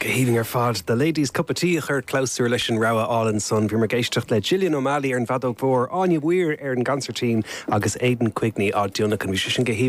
Híhing ar fad the Ladies Cup of Tea chur closúir leis an rá all an son bhí mar géisteach le Gillian O'Malley ar an bhadóg mhór Áine Weir ar an gancer team agus Aidan Quigney á Dionach an bhí sin go